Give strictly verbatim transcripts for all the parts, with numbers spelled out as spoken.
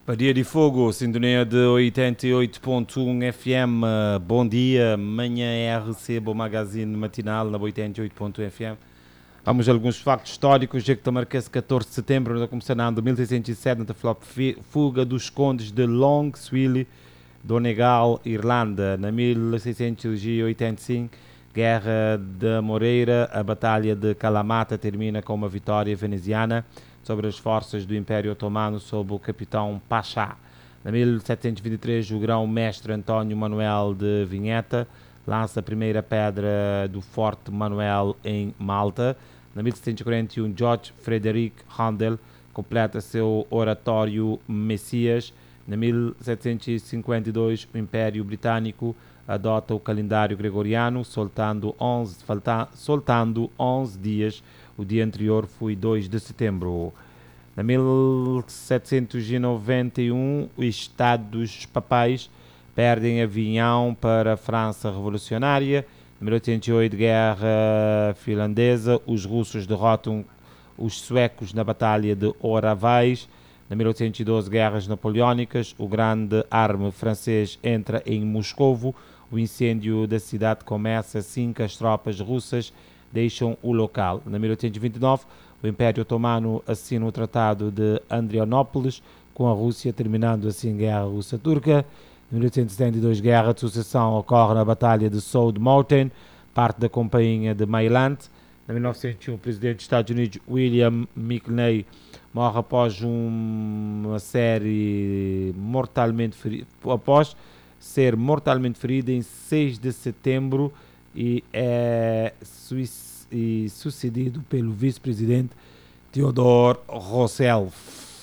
Dia de Fogo, sintonia de oitenta e oito ponto um F M. Bom dia, manhã R C, o magazine matinal na oitenta e oito ponto um F M. Vamos a alguns factos históricos. Já que marca-se catorze de setembro, no começando de mil seiscentos e sete, na fuga dos condes de Long Swilly, Donegal, Irlanda. Na mil seiscentos e oitenta e cinco, Guerra da Moreira, a Batalha de Kalamata termina com uma vitória veneziana sobre as forças do Império Otomano sob o capitão Pasha. Na mil setecentos e vinte e três, o grão-mestre António Manuel de Vinheta lança a primeira pedra do Forte Manuel em Malta. Na mil setecentos e quarenta e um, George Frederick Handel completa seu oratório Messias. Na mil setecentos e cinquenta e dois, o Império Britânico adota o calendário gregoriano, soltando onze, falta, soltando onze dias. O dia anterior foi dois de setembro. Na mil setecentos e noventa e um, os Estados Papais perdem Avignon para a França Revolucionária. Na mil oitocentos e oito, Guerra Finlandesa, os russos derrotam os suecos na Batalha de Oravais. Na mil oitocentos e doze, Guerras Napoleónicas, o grande arme francês entra em Moscovo. O incêndio da cidade começa assim que as tropas russas deixam o local. Na mil oitocentos e vinte e nove, o Império Otomano assina o Tratado de Adrianópolis com a Rússia, terminando assim a Guerra Russa-Turca. Em mil oitocentos e setenta e dois, Guerra de Sucessão ocorre na Batalha de South Mountain, parte da Companhia de Maryland. Em mil novecentos e um, o presidente dos Estados Unidos, William McKinley, morre após uma série mortalmente ferida, após ser mortalmente ferido em seis de setembro e é e sucedido pelo vice-presidente Theodore Roosevelt.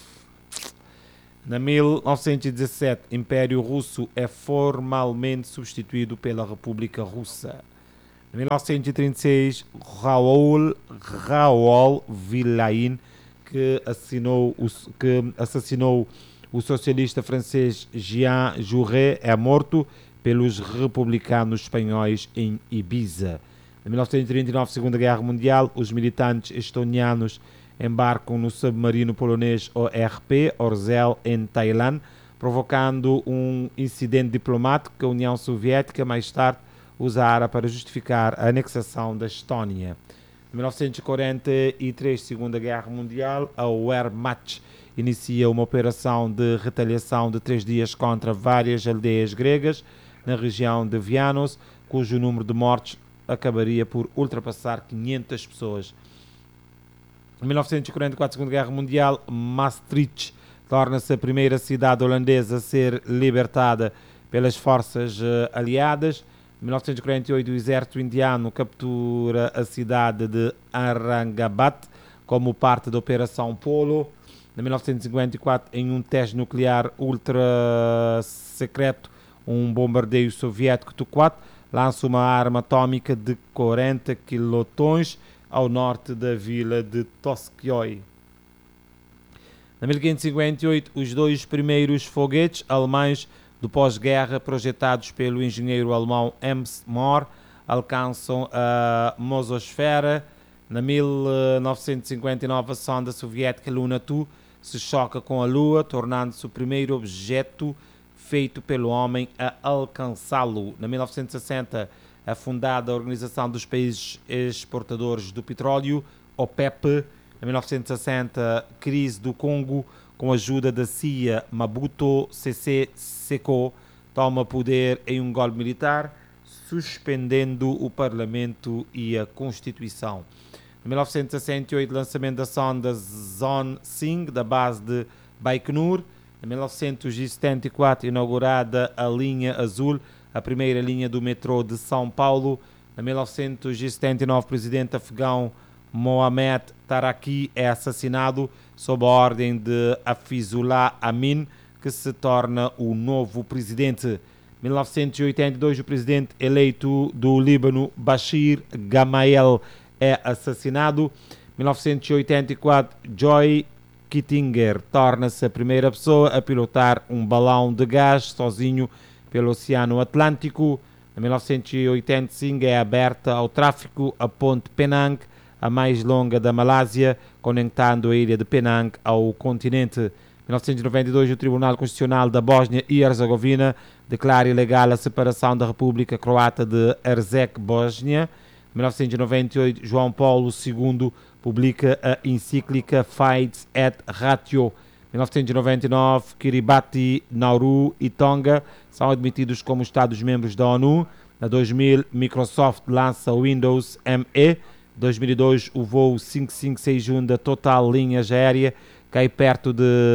Na mil novecentos e dezessete, Império Russo é formalmente substituído pela República Russa. Em mil novecentos e trinta e seis, Raoul, Raoul Villain, que, assinou o, que assassinou o socialista francês Jean Jaurès, é morto pelos republicanos espanhóis em Ibiza. Em mil novecentos e trinta e nove, Segunda Guerra Mundial, os militantes estonianos embarcam no submarino polonês O R P, Orzel, em Tailândia, provocando um incidente diplomático que a União Soviética mais tarde usara para justificar a anexação da Estónia. Em mil novecentos e quarenta e três, Segunda Guerra Mundial, a Wehrmacht inicia uma operação de retaliação de três dias contra várias aldeias gregas na região de Vianos, cujo número de mortes acabaria por ultrapassar quinhentas pessoas. Em mil novecentos e quarenta e quatro, Segunda Guerra Mundial, Maastricht torna-se a primeira cidade holandesa a ser libertada pelas forças uh, aliadas. Em mil novecentos e quarenta e oito, o exército indiano captura a cidade de Aurangabad como parte da Operação Polo. Em mil novecentos e cinquenta e quatro, em um teste nuclear ultra secreto, um bombardeio soviético Tu quatro lança uma arma atômica de quarenta quilotons ao norte da vila de Toskoi. Em mil quinhentos e cinquenta e oito, os dois primeiros foguetes alemães do pós-guerra, projetados pelo engenheiro alemão Ernst Mohr, alcançam a mesosfera. Na mil novecentos e cinquenta e nove, a sonda soviética Luna dois se choca com a Lua, tornando-se o primeiro objeto feito pelo homem a alcançá-lo. Na mil novecentos e sessenta, a fundada Organização dos Países Exportadores do Petróleo, OPEP. Em mil novecentos e sessenta, crise do Congo, com a ajuda da C I A, Mobutu Sese Seko toma poder em um golpe militar, suspendendo o Parlamento e a Constituição. Em mil novecentos e sessenta e oito, lançamento da sonda Zone cinco da base de Baikonur. Em mil novecentos e setenta e quatro, inaugurada a linha azul, a primeira linha do metrô de São Paulo. Em mil novecentos e setenta e nove, o presidente afegão Mohamed Taraki é assassinado sob a ordem de Hafizullah Amin, que se torna o novo presidente. Em mil novecentos e oitenta e dois, o presidente eleito do Líbano, Bashir Gemayel, é assassinado. Em mil novecentos e oitenta e quatro, Joy Kittinger torna-se a primeira pessoa a pilotar um balão de gás sozinho pelo Oceano Atlântico. Em mil novecentos e oitenta e cinco, é aberta ao tráfico a Ponte Penang, a mais longa da Malásia, conectando a ilha de Penang ao continente. mil novecentos e noventa e dois, o Tribunal Constitucional da Bósnia e Herzegovina declara ilegal a separação da República Croata de Herzeg-Bósnia. mil novecentos e noventa e oito, João Paulo segundo publica a encíclica Fides et Ratio. mil novecentos e noventa e nove, Kiribati, Nauru e Tonga são admitidos como Estados-membros da ONU. Na dois mil, Microsoft lança o Windows M E. dois mil e dois, o voo cinco cinco seis um da Total Linhas Aérea cai perto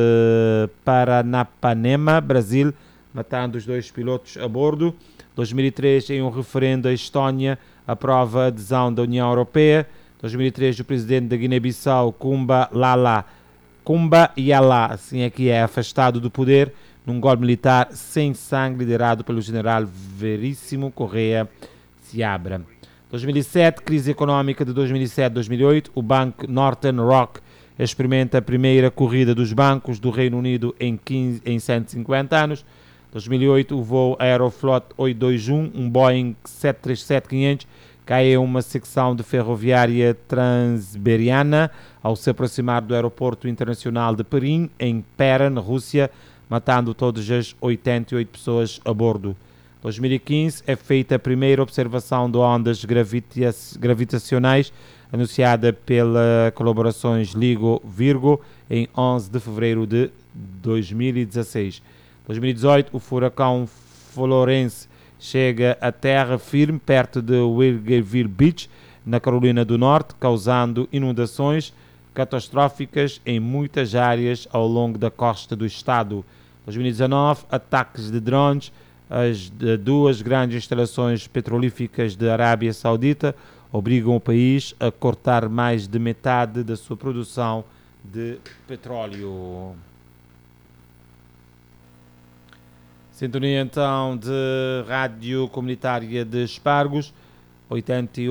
de Paranapanema, Brasil, matando os dois pilotos a bordo. dois mil e três, em um referendo, a Estónia aprova a adesão da União Europeia. dois mil e três, o presidente da Guiné-Bissau, Kumba Lala, Kumba Yala, assim é que é, afastado do poder num golpe militar sem sangue liderado pelo general Veríssimo Correia Seabra. dois mil e sete, crise económica de dois mil e sete a dois mil e oito, o banco Northern Rock experimenta a primeira corrida dos bancos do Reino Unido em, quinze, em cento e cinquenta anos. dois mil e oito, o voo Aeroflot oitocentos e vinte e um, um Boeing sete três sete quinhentos, cai em uma secção de ferroviária transiberiana ao se aproximar do aeroporto internacional de Perim, em Perm, Rússia, matando todas as oitenta e oito pessoas a bordo. dois mil e quinze, é feita a primeira observação de ondas gravitacionais anunciada pela colaborações LIGO-Virgo em onze de fevereiro de dois mil e dezasseis. dois mil e dezoito, o furacão Florence chega a terra firme perto de Wilkesville Beach, na Carolina do Norte, causando inundações catastróficas em muitas áreas ao longo da costa do estado. dois mil e dezanove, ataques de drones às duas grandes instalações petrolíferas da Arábia Saudita obrigam o país a cortar mais de metade da sua produção de petróleo. Sintonia então de Rádio Comunitária de Espargos, oitenta e oito.